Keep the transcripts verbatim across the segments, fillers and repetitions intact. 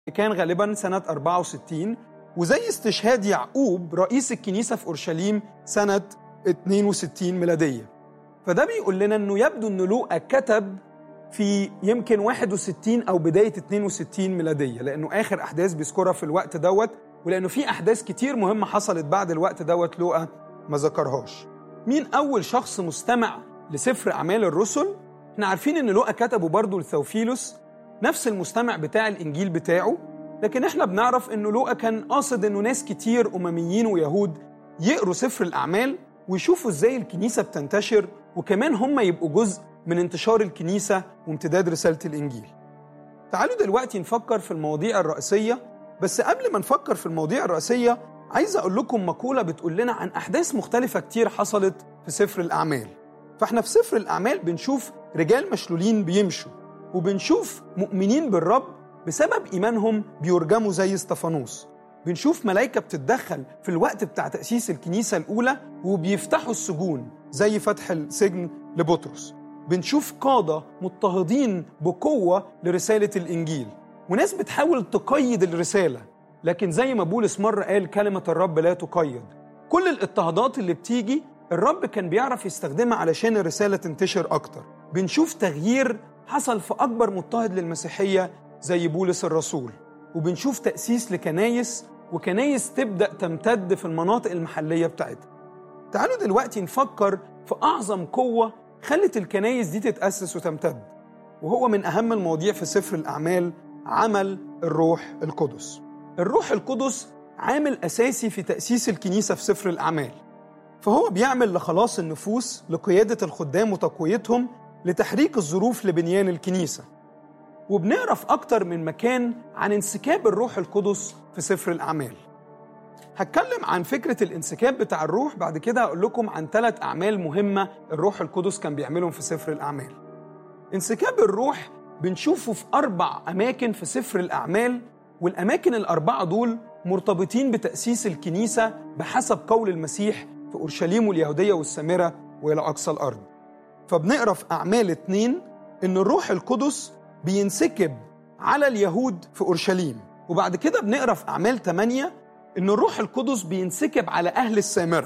كان غالبا سنة أربعة وستين، وزي استشهاد يعقوب رئيس الكنيسة في أورشليم سنة اثنين وستين ميلادية. فده بيقول لنا أنه يبدو أن لوقا كتب في يمكن واحد وستين أو بداية اثنين وستين ميلادية، لأنه آخر أحداث بيذكرها في الوقت دوت، ولأنه في أحداث كتير مهمة حصلت بعد الوقت دوت لوقا ما ذكرهاش. مين أول شخص مستمع لسفر أعمال الرسل؟ احنا عارفين أن لوقا كتبه برضو لثوفيلوس، نفس المستمع بتاع الإنجيل بتاعه، لكن احنا بنعرف أنه لوقا كان قاصد أنه ناس كتير أمميين ويهود يقروا سفر الأعمال ويشوفوا إزاي الكنيسة بتنتشر، وكمان هم يبقوا جزء من انتشار الكنيسة وامتداد رسالة الإنجيل. تعالوا دلوقتي نفكر في المواضيع الرئيسية، بس قبل ما نفكر في المواضيع الرئيسية عايز أقول لكم مقولة بتقول لنا عن أحداث مختلفة كتير حصلت في سفر الأعمال. فإحنا في سفر الأعمال بنشوف رجال مشلولين بيمشوا، وبنشوف مؤمنين بالرب بسبب إيمانهم بيرجموا زي استفانوس، بنشوف ملائكة بتتدخل في الوقت بتاع تأسيس الكنيسة الأولى وبيفتحوا السجون زي فتح السجن لبطرس، بنشوف قادة مضطهدين بقوة لرسالة الإنجيل، وناس بتحاول تقيد الرسالة، لكن زي ما بولس مرة قال كلمة الرب لا تقيد. كل الاضطهادات اللي بتيجي الرب كان بيعرف يستخدمها علشان الرسالة تنتشر أكتر. بنشوف تغيير حصل في أكبر مضطهد للمسيحية زي بولس الرسول، وبنشوف تأسيس لكنايس، وكنايس تبدأ تمتد في المناطق المحلية بتاعتها. تعالوا دلوقتي نفكر في أعظم قوة خلت الكنايس دي تتأسس وتمتد، وهو من أهم المواضيع في سفر الأعمال عمل الروح القدس. الروح القدس عامل أساسي في تأسيس الكنيسة في سفر الأعمال، فهو بيعمل لخلاص النفوس، لقيادة الخدام وتقويتهم، لتحريك الظروف لبنيان الكنيسة. وبنقرأ في أكتر من مكان عن انسكاب الروح القدس في سفر الأعمال. هتكلم عن فكرة الانسكاب بتاع الروح، بعد كده هقول لكم عن ثلاث أعمال مهمة الروح القدس كان بيعملهم في سفر الأعمال. انسكاب الروح بنشوفه في أربع أماكن في سفر الأعمال، والأماكن الأربعة دول مرتبطين بتأسيس الكنيسة بحسب قول المسيح في أورشليم واليهودية والسامرة وإلى أقصى الأرض. فبنقرأ في أعمال اتنين إن الروح القدس بينسكب على اليهود في أورشليم، وبعد كده بنقرأ في أعمال ثمانية إن الروح القدس بينسكب على أهل السامرة،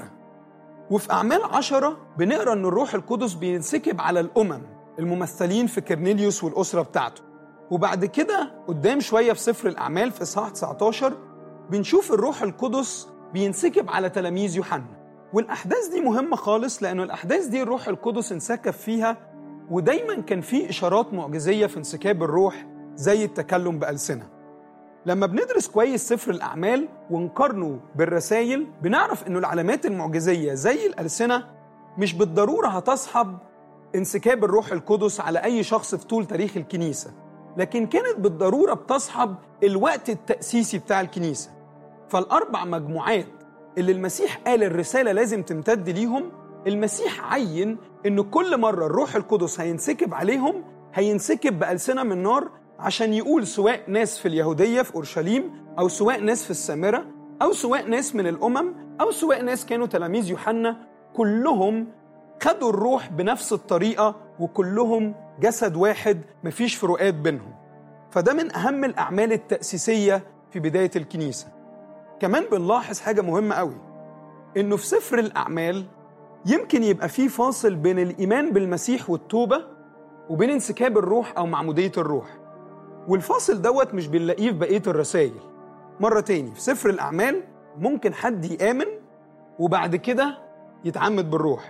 وفي أعمال عشرة بنقرأ إن الروح القدس بينسكب على الأمم الممثلين في كرنيليوس والأسرة بتاعته. وبعد كده قدام شوية في سفر الأعمال في إصحاح تسعة عشر بنشوف الروح القدس بينسكب على تلاميذ يوحنا. والأحداث دي مهمة خالص، لأنه الأحداث دي الروح القدس انسكب فيها، ودايما كان في إشارات معجزية في انسكاب الروح زي التكلم بألسنة. لما بندرس كويس سفر الأعمال ونقارنه بالرسائل بنعرف إنه العلامات المعجزية زي الألسنة مش بالضرورة هتصحب انسكاب الروح القدس على أي شخص في طول تاريخ الكنيسة، لكن كانت بالضرورة بتصحب الوقت التأسيسي بتاع الكنيسة. فالأربع مجموعات اللي المسيح قال الرسالة لازم تمتد ليهم، المسيح عين إنه كل مرة الروح القدس هينسكب عليهم هينسكب بألسنة من نار، عشان يقول سواء ناس في اليهودية في أورشليم، أو سواء ناس في السامرة، أو سواء ناس من الأمم، أو سواء ناس كانوا تلاميذ يوحنا، كلهم خدوا الروح بنفس الطريقة، وكلهم جسد واحد مفيش فروقات بينهم. فده من أهم الأعمال التأسيسية في بداية الكنيسة. كمان بنلاحظ حاجة مهمة قوي، إنه في سفر الأعمال يمكن يبقى فيه فاصل بين الإيمان بالمسيح والتوبة وبين انسكاب الروح أو معمودية الروح، والفاصل دوت مش بنلاقيه في بقية الرسائل. مرة تاني في سفر الأعمال ممكن حد يآمن وبعد كده يتعمد بالروح،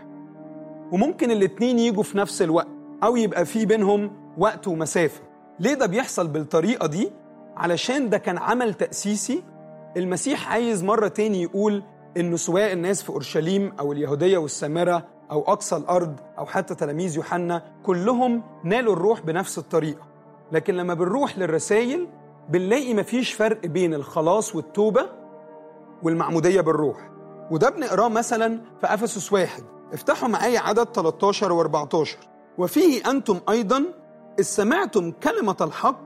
وممكن الاتنين يجوا في نفس الوقت، أو يبقى فيه بينهم وقت ومسافة. ليه ده بيحصل بالطريقة دي؟ علشان ده كان عمل تأسيسي. المسيح عايز مرة تاني يقول إنه سواء الناس في أورشليم أو اليهودية والسامرة أو أقصى الأرض أو حتى تلاميذ يوحنا كلهم نالوا الروح بنفس الطريقة. لكن لما بنروح للرسائل بنلاقي مفيش فرق بين الخلاص والتوبة والمعمودية بالروح، وده بنقراه مثلا في أفسس واحد. افتحوا معايا عدد ثلاثة عشر و أربعة عشر. وفيه أنتم أيضا إذ سمعتم كلمة الحق،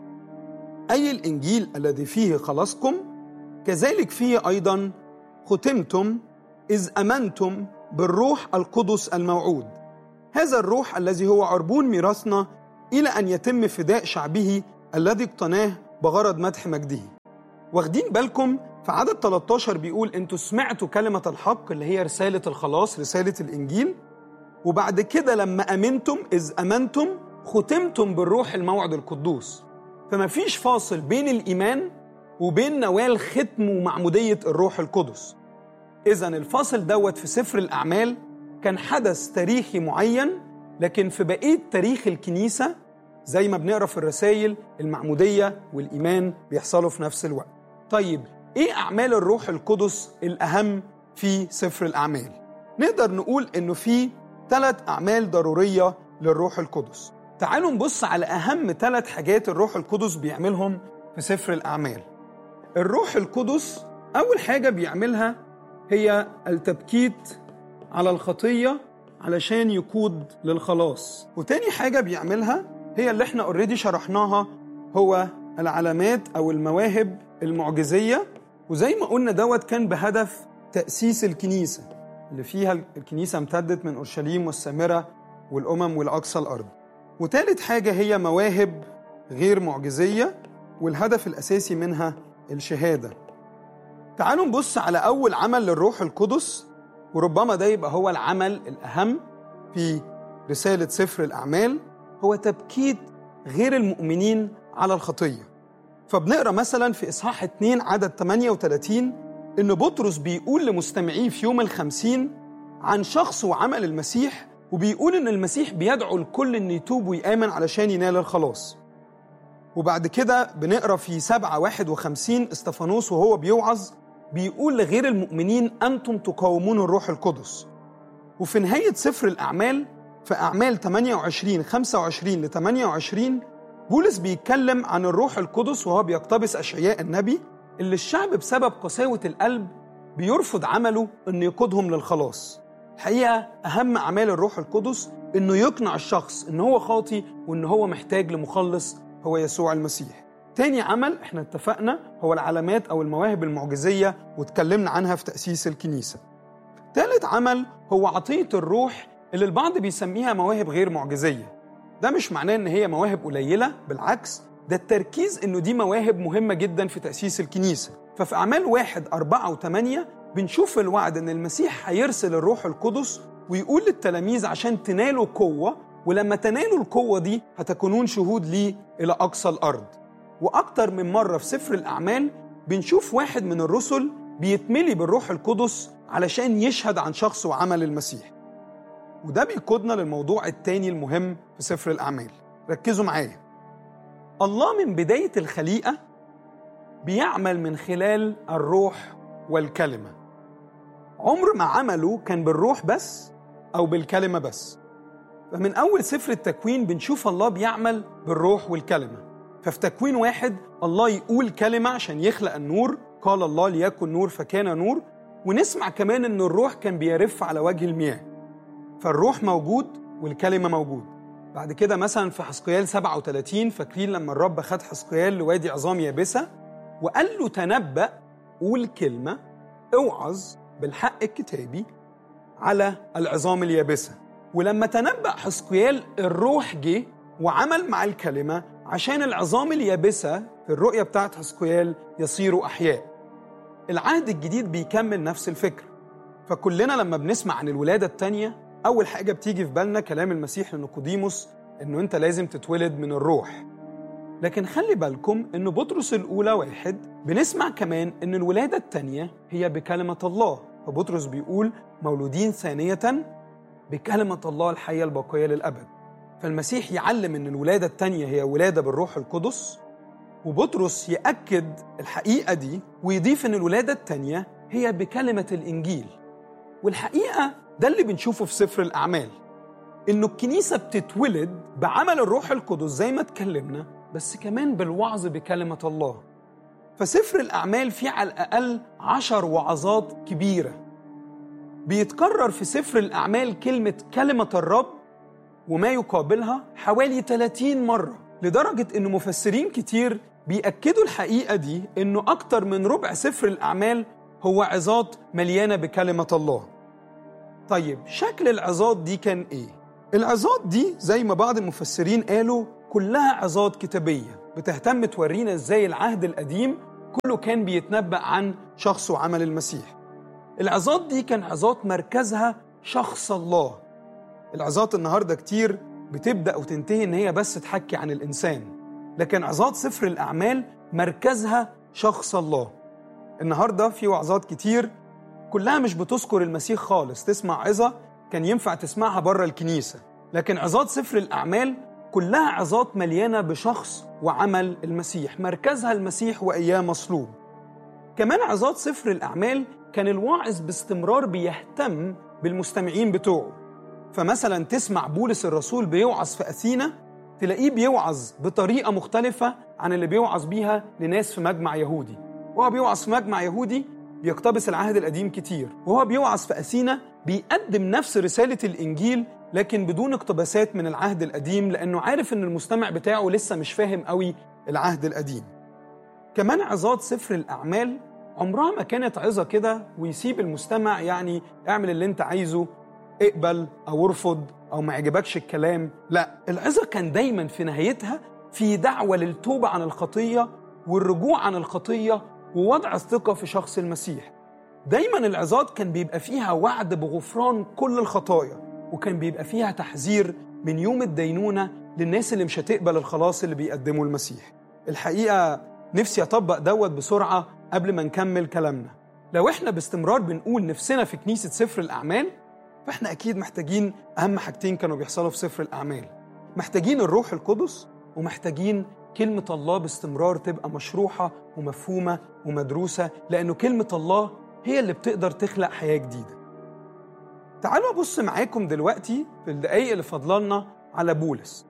أي الإنجيل الذي فيه خلاصكم، كذلك فيه أيضا ختمتم إذ أمنتم بالروح القدس الموعود. هذا الروح الذي هو عربون ميراثنا إلى أن يتم فداء شعبه الذي اقتناه بغرض مدح مجده. واخدين بالكم في عدد ثلاثة عشر بيقول انتوا سمعتوا كلمة الحق اللي هي رسالة الخلاص، رسالة الإنجيل، وبعد كده لما أمنتم إذ أمنتم ختمتم بالروح الموعد القدوس. فما فيش فاصل بين الإيمان وبين نوال ختم ومعمودية الروح القدس. إذن الفاصل دوت في سفر الأعمال كان حدث تاريخي معين، لكن في بقية تاريخ الكنيسة زي ما بنقرأ في الرسائل المعمودية والإيمان بيحصلوا في نفس الوقت. طيب إيه أعمال الروح القدس الأهم في سفر الأعمال؟ نقدر نقول إنه في ثلاث أعمال ضرورية للروح القدس. تعالوا نبص على أهم ثلاث حاجات الروح القدس بيعملهم في سفر الأعمال. الروح القدس أول حاجة بيعملها هي التبكيت على الخطية علشان يقود للخلاص، وتاني حاجة بيعملها هي اللي احنا اوريدي شرحناها، هو العلامات أو المواهب المعجزية. وزي ما قلنا دوت كان بهدف تأسيس الكنيسة اللي فيها الكنيسة امتدت من أورشليم والسامرة والأمم والأقصى الأرض. وتالت حاجة هي مواهب غير معجزية، والهدف الأساسي منها الشهادة. تعالوا نبص على أول عمل للروح القدس، وربما ده يبقى هو العمل الأهم في رسالة سفر الأعمال، هو تبكيت غير المؤمنين على الخطية. فبنقرأ مثلا في إصحاح اتنين عدد ثمانية وثلاثين إن بطرس بيقول لمستمعيه في يوم الخمسين عن شخص وعمل المسيح، وبيقول إن المسيح بيدعو الكل إن يتوب ويآمن علشان ينال الخلاص. وبعد كده بنقرأ في سبعة واحد وخمسين استفانوس وهو بيوعظ بيقول لغير المؤمنين أنتم تقاومون الروح القدس. وفي نهاية سفر الأعمال في أعمال ثمانية وعشرين خمسة وعشرين ل ثمانية وعشرين بولس بيتكلم عن الروح القدس وهو بيقتبس أشعياء النبي اللي الشعب بسبب قساوة القلب بيرفض عمله إنه يقودهم للخلاص. الحقيقة أهم أعمال الروح القدس إنه يقنع الشخص إنه هو خاطي وإنه هو محتاج لمخلص هو يسوع المسيح. تاني عمل احنا اتفقنا هو العلامات أو المواهب المعجزية، واتكلمنا عنها في تأسيس الكنيسة. تالت عمل هو عطية الروح اللي البعض بيسميها مواهب غير معجزية. ده مش معناه إن هي مواهب قليلة، بالعكس ده التركيز إنه دي مواهب مهمة جدا في تأسيس الكنيسة. ففي أعمال واحد أربعة وثمانية بنشوف الوعد إن المسيح هيرسل الروح القدس ويقول للتلاميذ عشان تنالوا قوة، ولما تنالوا القوة دي هتكونون شهود لي إلى أقصى الأرض. وأكتر من مرة في سفر الأعمال بنشوف واحد من الرسل بيتملي بالروح القدس علشان يشهد عن شخص وعمل المسيح. وده بيقودنا للموضوع التاني المهم في سفر الأعمال. ركزوا معايا. الله من بداية الخليقة بيعمل من خلال الروح والكلمة. عمر ما عمله كان بالروح بس أو بالكلمة بس. فمن أول سفر التكوين بنشوف الله بيعمل بالروح والكلمة. ففي تكوين واحد الله يقول كلمة عشان يخلق النور، قال الله ليكن نور فكان نور. ونسمع كمان إن الروح كان بيرف على وجه المياه. فالروح موجود والكلمة موجود. بعد كده مثلا في حزقيال سبعة وثلاثين فاكرين لما الرب خد حزقيال لوادي عظام يابسة وقال له تنبأ، قول كلمة، اوعظ بالحق الكتابي على العظام اليابسة. ولما تنبأ حزقيال الروح جه وعمل مع الكلمة عشان العظام اليابسة في الرؤية بتاعت حزقيال يصيروا أحياء. العهد الجديد بيكمل نفس الفكرة. فكلنا لما بنسمع عن الولادة التانية أول حاجة بتيجي في بالنا كلام المسيح لنيقوديموس إنه أنت لازم تتولد من الروح. لكن خلي بالكم إنه بطرس الأولى واحد بنسمع كمان إن الولادة التانية هي بكلمة الله. فبطرس بيقول مولودين ثانية بكلمة الله الحية الباقية للأبد. فالمسيح يعلم إن الولادة التانية هي ولادة بالروح القدس، وبطرس يأكد الحقيقة دي ويضيف إن الولادة التانية هي بكلمة الإنجيل. والحقيقة ده اللي بنشوفه في سفر الأعمال، إنه الكنيسة بتتولد بعمل الروح القدس زي ما اتكلمنا، بس كمان بالوعظ بكلمة الله. فسفر الأعمال فيه على الأقل عشر وعظات كبيرة. بيتكرر في سفر الأعمال كلمة كلمة الرب وما يقابلها حوالي ثلاثين مرة، لدرجة إنه مفسرين كتير بيأكدوا الحقيقة دي إنه أكتر من ربع سفر الأعمال هو عظات مليانة بكلمة الله. طيب شكل العظات دي كان إيه؟ العظات دي زي ما بعض المفسرين قالوا كلها عظات كتابية، بتهتم تورينا إزاي العهد القديم كله كان بيتنبأ عن شخص وعمل المسيح. العظات دي كان عظات مركزها شخص الله. العظات النهاردة كتير بتبدأ وتنتهي إن هي بس تحكي عن الإنسان، لكن عظات سفر الأعمال مركزها شخص الله. النهاردة في وعظات كتير كلها مش بتذكر المسيح خالص، تسمع عظة كان ينفع تسمعها بره الكنيسة، لكن عظات سفر الأعمال كلها عظات مليانة بشخص وعمل المسيح، مركزها المسيح وإياه مصلوب. كمان عظات سفر الأعمال كان الواعظ باستمرار بيهتم بالمستمعين بتوعه. فمثلا تسمع بولس الرسول بيوعظ في أثينا، تلاقيه بيوعظ بطريقة مختلفة عن اللي بيوعظ بيها لناس في مجمع يهودي. وهو بيوعظ في مجمع يهودي بيقتبس العهد القديم كتير، وهو بيوعظ في أثينا بيقدم نفس رسالة الإنجيل لكن بدون اقتباسات من العهد القديم، لأنه عارف إن المستمع بتاعه لسه مش فاهم قوي العهد القديم. كمان عظات سفر الأعمال عمرها ما كانت عظة كده ويسيب المستمع يعني اعمل اللي انت عايزه، اقبل أو ارفض أو ما يعجبكش الكلام. لا، العظة كان دايما في نهايتها في دعوة للتوبة عن الخطية والرجوع عن الخطية ووضع الثقة في شخص المسيح. دايما العظات كان بيبقى فيها وعد بغفران كل الخطايا، وكان بيبقى فيها تحذير من يوم الدينونة للناس اللي مش هتقبل الخلاص اللي بيقدمه المسيح. الحقيقة نفسي أطبق دوت بسرعة قبل ما نكمل كلامنا. لو إحنا باستمرار بنقول نفسنا في كنيسة سفر الأعمال، فإحنا أكيد محتاجين أهم حاجتين كانوا بيحصلوا في سفر الأعمال. محتاجين الروح القدس، ومحتاجين كلمة الله باستمرار تبقى مشروحة ومفهومة ومدروسة، لأنه كلمة الله هي اللي بتقدر تخلق حياة جديدة. تعالوا أبص معاكم دلوقتي في الدقايق اللي فضلنا على بولس.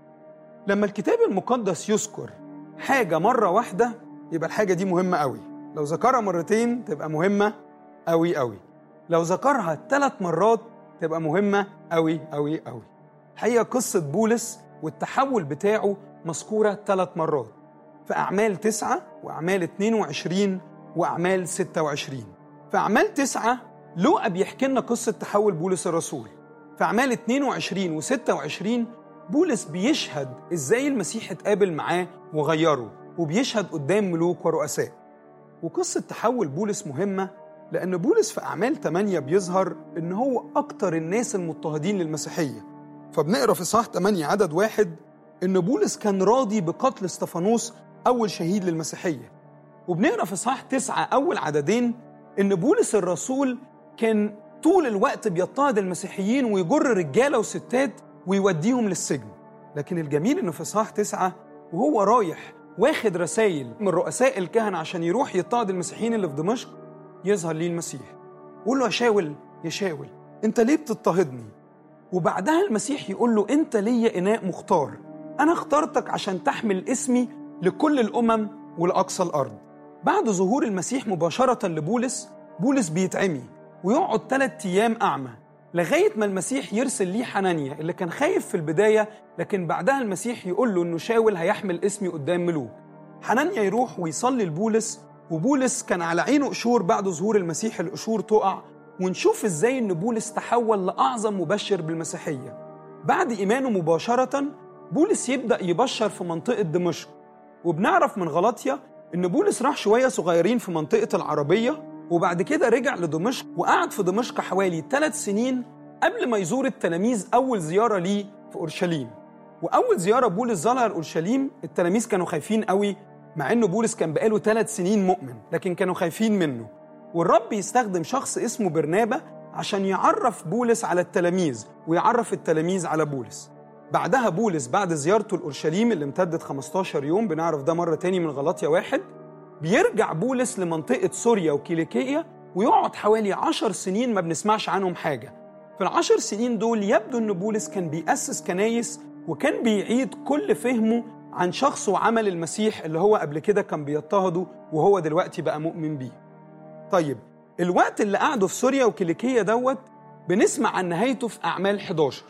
لما الكتاب المقدس يذكر حاجة مرة واحدة يبقى الحاجة دي مهمة قوي، لو ذكرها مرتين تبقى مهمة قوي قوي، لو ذكرها ثلاث مرات تبقى مهمة قوي قوي قوي. الحقيقة قصة بولس والتحول بتاعه مذكورة ثلاث مرات في أعمال تسعة وأعمال اتنين وعشرين وأعمال ستة وعشرين. في أعمال تسعة لوقا بيحكي لنا قصة تحول بولس الرسول. في أعمال اتنين وعشرين وستة وعشرين بولس بيشهد إزاي المسيح اتقابل معاه وغيره، وبيشهد قدام ملوك ورؤساء. وقصة تحول بولس مهمة لأن بولس في أعمال ثمانية بيظهر إن هو أكتر الناس المضطهدين للمسيحية. فبنقرأ في صح ثمانية عدد واحد إن بولس كان راضي بقتل استفانوس أول شهيد للمسيحية. وبنقرأ في صح تسعة أول عددين إن بولس الرسول كان طول الوقت بيضطهد المسيحيين ويجر رجالة وستات ويوديهم للسجن. لكن الجميل إنه في صح تسعة وهو رايح واخد رسائل من رؤساء الكهنة عشان يروح يضطهد المسيحيين اللي في دمشق، يظهر ليه المسيح يقول له يا شاول يا شاول أنت ليه بتضطهدني؟ وبعدها المسيح يقول له أنت ليا إناء مختار، أنا اخترتك عشان تحمل اسمي لكل الأمم ولأقصى الأرض. بعد ظهور المسيح مباشرة لبولس، بولس بيتعمي ويقعد ثلاث أيام أعمى لغاية ما المسيح يرسل ليه حنانيا اللي كان خايف في البداية، لكن بعدها المسيح يقول له إنه شاول هيحمل اسمي قدام ملوك. حنانيا يروح ويصلي لبولس، وبولس كان على عينه قشور. بعد ظهور المسيح القشور تقع، ونشوف إزاي إن بولس تحول لأعظم مبشر بالمسيحية. بعد إيمانه مباشرة بولس يبدأ يبشر في منطقة دمشق. وبنعرف من غلاطيا إن بولس راح شوية صغيرين في منطقة العربية، وبعد كده رجع لدمشق وقعد في دمشق حوالي ثلاث سنين قبل ما يزور التلاميذ أول زيارة ليه في أورشليم. وأول زيارة بولس زارها لأورشليم التلاميذ كانوا خايفين قوي، مع إنه بولس كان بقاله ثلاث سنين مؤمن، لكن كانوا خايفين منه. والرب يستخدم شخص اسمه برنابا عشان يعرف بولس على التلاميذ ويعرف التلاميذ على بولس. بعدها بولس بعد زيارته لأورشليم اللي امتدت خمستاشر يوم، بنعرف ده مرة تاني من غلاطيا واحد، بيرجع بولس لمنطقة سوريا وكيليكية ويقعد حوالي عشر سنين ما بنسمعش عنهم حاجة. في العشر سنين دول يبدو أن بولس كان بيأسس كنايس وكان بيعيد كل فهمه عن شخص وعمل المسيح اللي هو قبل كده كان بيضطهده وهو دلوقتي بقى مؤمن بيه. طيب الوقت اللي قعده في سوريا وكيليكية دوت بنسمع عن نهايته في أعمال حداشر.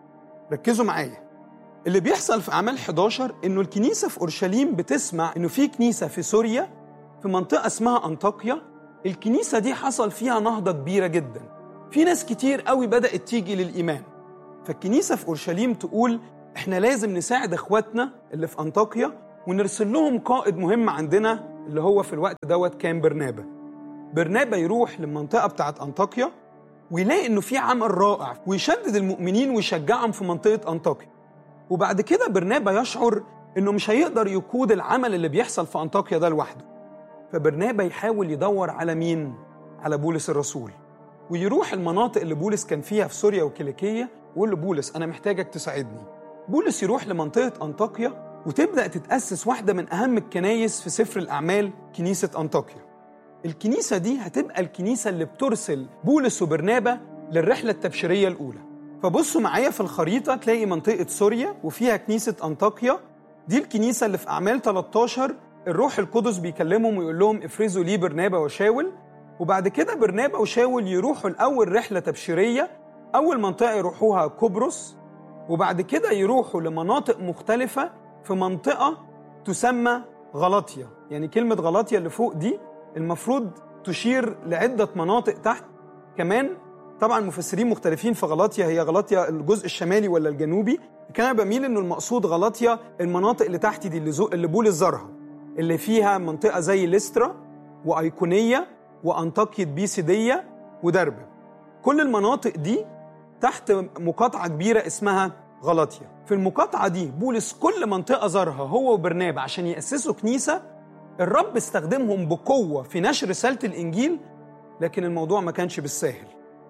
ركزوا معايا، اللي بيحصل في أعمال حداشر إنه الكنيسة في أورشليم بتسمع إنه في كنيسة في سوريا في منطقة اسمها أنطاكيا. الكنيسة دي حصل فيها نهضة كبيرة جدا، في ناس كتير قوي بدأت تيجي للإيمان. فالكنيسة في أورشليم تقول إحنا لازم نساعد إخواتنا اللي في أنطاكيا ونرسل لهم قائد مهم عندنا اللي هو في الوقت دوت كان برنابا. برنابا يروح للمنطقة بتاعت أنطاكيا ويلاقي إنه في عمل رائع ويشدد المؤمنين ويشجعهم في منطقة أنطاكيا. وبعد كده برنابا يشعر إنه مش هيقدر يقود العمل اللي بيحصل في أنطاكيا ده لوحده، فبرنابا يحاول يدور على مين؟ على بولس الرسول، ويروح المناطق اللي بولس كان فيها في سوريا وكيليكية ويقول له بولس أنا محتاجك تساعدني. بولس يروح لمنطقة أنطاكيا وتبدأ تتأسس واحدة من أهم الكنايس في سفر الأعمال، كنيسة أنطاكيا. الكنيسة دي هتبقى الكنيسة اللي بترسل بولس وبرنابا للرحلة التبشيرية الأولى. فبصوا معايا في الخريطة تلاقي منطقة سوريا وفيها كنيسة أنطاكيا، دي الكنيسة اللي في أعمال ثلاثة عشر الروح القدس بيكلمهم ويقول لهم افرزوا لي برنابا وشاول. وبعد كده برنابا وشاول يروحوا الأول رحلة تبشيرية، أول منطقة يروحوها قبرص، وبعد كده يروحوا لمناطق مختلفة في منطقة تسمى غلاطيا. يعني كلمة غلاطيا اللي فوق دي المفروض تشير لعدة مناطق تحت كمان. طبعا مفسرين مختلفين في غلاطيا، هي غلاطيا الجزء الشمالي ولا الجنوبي؟ كان أنا بميل إنه المقصود غلاطيا المناطق اللي تحت دي اللي, اللي بولس زارها، اللي فيها منطقة زي ليسترا وأيقونية وأنطاكية بيسيدية ودربة. كل المناطق دي تحت مقاطعة كبيرة اسمها غلاطيا. في المقاطعة دي بولس كل منطقة زارها هو وبرنابا عشان يأسسوا كنيسة. الرب استخدمهم بقوة في نشر رسالة الإنجيل، لكن الموضوع ما كانش بالساهل.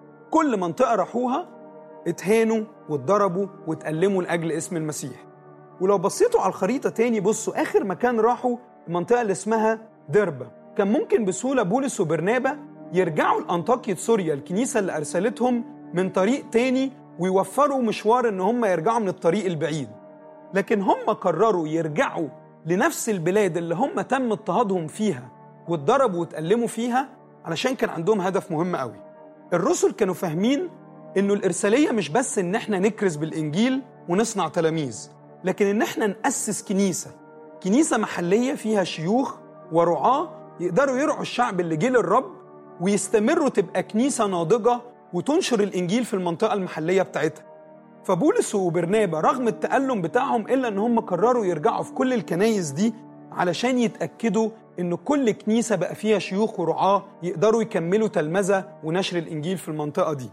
كل منطقة راحوها اتهانوا واتضربوا واتألموا لأجل اسم المسيح. ولو بصيتوا على الخريطة تاني بصوا آخر مكان راحوا المنطقة اللي اسمها دربة. كان ممكن بسهولة بولس وبرنابا يرجعوا لأنطاكية سوريا الكنيسة اللي أرسلتهم من طريق تاني ويوفروا مشوار إن هم يرجعوا من الطريق البعيد، لكن هم قرروا يرجعوا لنفس البلاد اللي هم تم اضطهادهم فيها واتضربوا واتألموا فيها، علشان كان عندهم هدف مهم قوي. الرسل كانوا فاهمين إنه الإرسالية مش بس إن احنا نكرز بالإنجيل ونصنع تلاميذ، لكن إن احنا نأسس كنيسة كنيسة محلية فيها شيوخ ورعاة يقدروا يرعوا الشعب اللي جه للرب ويستمروا تبقى كنيسة ناضجة وتنشر الإنجيل في المنطقة المحلية بتاعتها. فبولس وبرنابا رغم التألم بتاعهم إلا أن هم قرروا يرجعوا في كل الكنايس دي علشان يتأكدوا أن كل كنيسة بقى فيها شيوخ ورعاة يقدروا يكملوا تلمذة ونشر الإنجيل في المنطقة دي.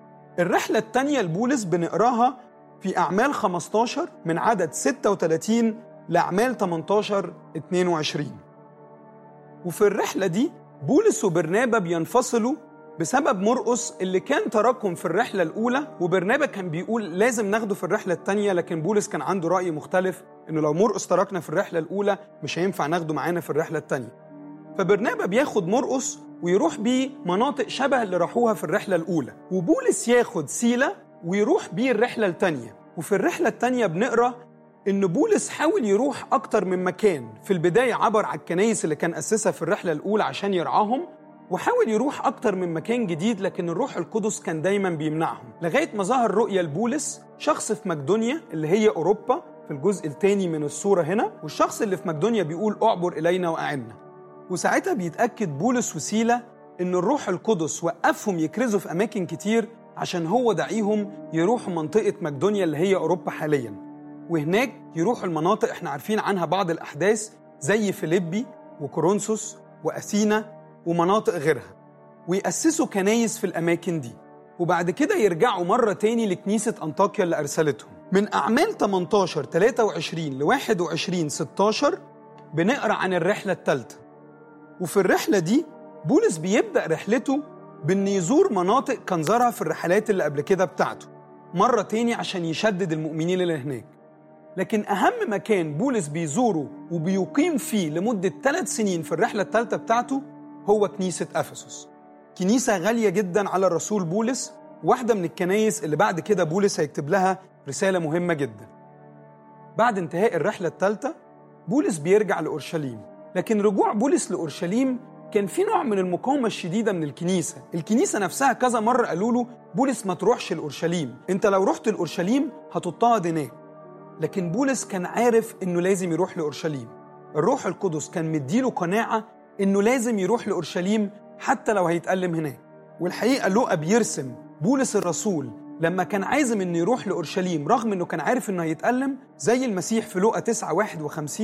الرحلة التانية لبولس بنقراها في أعمال خمسة عشر من عدد ستة وثلاثين لأعمال ثمانية عشر اثنين وعشرين. وفي الرحلة دي بولس وبرنابا بينفصلوا بسبب مرقس اللي كان تركهم في الرحلة الأولى، وبرنابا كان بيقول لازم ناخده في الرحلة التانية، لكن بولس كان عنده رأي مختلف إنه لو مرقس تركنا في الرحلة الأولى مش هينفع ناخده معانا في الرحلة التانية. فبرنابا بياخد مرقس ويروح بيه مناطق شبه اللي راحوها في الرحلة الأولى، وبولس ياخد سيلة ويروح بيه الرحلة التانية. وفي الرحلة التانية بنقرأ إن بولس حاول يروح أكتر من مكان. في البداية عبر على الكنايس اللي كان أسسها في الرحلة الأولى عشان يرعاهم، وحاول يروح أكتر من مكان جديد، لكن الروح القدس كان دايما بيمنعهم، لغاية ما ظهر رؤية لبولس شخص في مقدونيا اللي هي أوروبا في الجزء الثاني من الصورة هنا، والشخص اللي في مقدونيا بيقول أعبر إلينا وأعنا. وساعتها بيتأكد بولس وسيلة إن الروح القدس وقفهم يكرزوا في أماكن كتير عشان هو دعيهم يروحوا منطقة مقدونيا اللي هي أوروبا حاليا، وهناك يروحوا المناطق احنا عارفين عنها بعض الأحداث زي فيليبي وكورنثوس وأثينا ومناطق غيرها، ويأسسوا كنايس في الأماكن دي. وبعد كده يرجعوا مرة تاني لكنيسة أنطاكيا اللي أرسلتهم. من أعمال ثمانية عشر ثلاثة وعشرين ل واحد وعشرين ستة عشر بنقرأ عن الرحلة الثالثة. وفي الرحلة دي بولس بيبدأ رحلته بأن يزور مناطق كان زارها في الرحلات اللي قبل كده بتاعته مرة تاني عشان يشدد المؤمنين اللي هناك. لكن أهم مكان بولس بيزوره وبيقيم فيه لمدة ثلاث سنين في الرحلة الثالثة بتاعته هو كنيسة أفسس. كنيسة غالية جدا على الرسول بولس، واحدة من الكنايس اللي بعد كده بولس هيكتب لها رسالة مهمة جدا. بعد انتهاء الرحلة الثالثة بولس بيرجع لأورشليم، لكن رجوع بولس لأورشليم كان في نوع من المقاومة الشديدة من الكنيسة. الكنيسة نفسها كذا مرة قالوا له بولس ما تروحش لأورشليم، انت لو رحت لأورشليم هتضطهد هناك. لكن بولس كان عارف انه لازم يروح لأورشليم. الروح القدس كان مديله قناعة انه لازم يروح لأورشليم حتى لو هيتألم هناك. والحقيقة لوقا بيرسم بولس الرسول لما كان عازم انه يروح لأورشليم رغم انه كان عارف انه هيتألم، زي المسيح في لوقا تسعة واحد وخمسين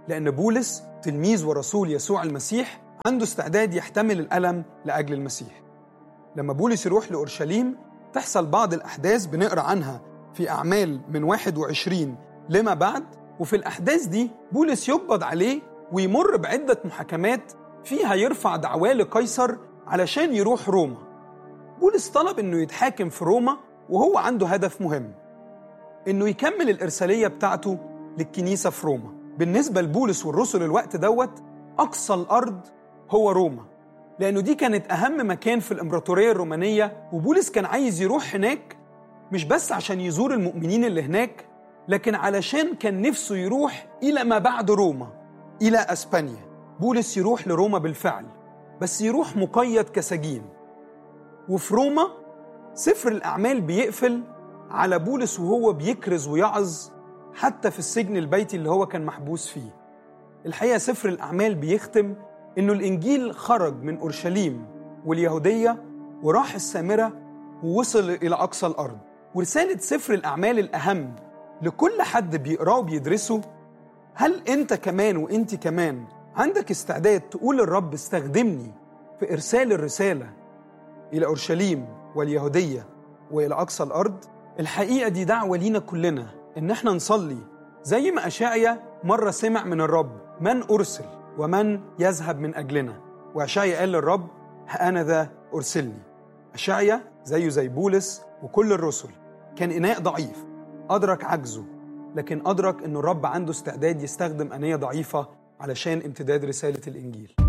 لأن بولس تلميذ ورسول يسوع المسيح عنده استعداد يحتمل الألم لأجل المسيح. لما بولس يروح لأورشليم تحصل بعض الأحداث بنقرأ عنها في أعمال من واحد وعشرين لما بعد، وفي الأحداث دي بولس يقبض عليه ويمر بعدة محاكمات فيها يرفع دعواه لقيصر علشان يروح روما. بولس طلب إنه يتحاكم في روما وهو عنده هدف مهم، إنه يكمل الإرسالية بتاعته للكنيسة في روما. بالنسبة لبولس والرسل الوقت دوت أقصى الأرض هو روما، لأنه دي كانت أهم مكان في الإمبراطورية الرومانية، وبولس كان عايز يروح هناك مش بس عشان يزور المؤمنين اللي هناك، لكن علشان كان نفسه يروح إلى ما بعد روما، إلى أسبانيا. بولس يروح لروما بالفعل، بس يروح مقيد كسجين. وفي روما سفر الأعمال بيقفل على بولس وهو بيكرز ويعظ حتى في السجن البيتي اللي هو كان محبوس فيه. الحقيقة سفر الأعمال بيختم إنه الإنجيل خرج من أورشليم واليهودية وراح السامرة ووصل إلى أقصى الأرض. ورسالة سفر الأعمال الأهم لكل حد بيقراه وبيدرسه: هل أنت كمان وأنت كمان عندك استعداد تقول للرب استخدمني في إرسال الرسالة إلى أورشليم واليهودية وإلى أقصى الأرض؟ الحقيقة دي دعوة لينا كلنا إن احنا نصلي زي ما أشعيا مرة سمع من الرب: من أرسل ومن يذهب من أجلنا؟ وأشعيا قال للرب: ها أنا ذا أرسلني. أشعيا زيه زي بولس وكل الرسل كان إناء ضعيف، أدرك عجزه، لكن أدرك إنه الرب عنده استعداد يستخدم أنية ضعيفة علشان امتداد رسالة الإنجيل.